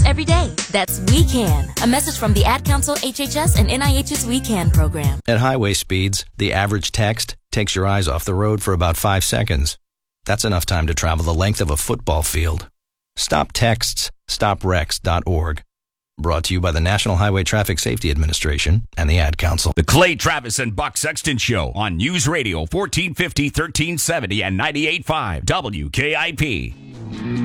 every day. That's We Can. A message from the Ad Council, HHS, and NIH's We Can program. At highway speeds, the average text takes your eyes off the road for about 5 seconds. That's enough time to travel the length of a football field. Stop texts, stopwrecks.org. Brought to you by the National Highway Traffic Safety Administration and the Ad Council. The Clay Travis and Buck Sexton Show on News Radio 1450, 1370, and 98.5 WKIP.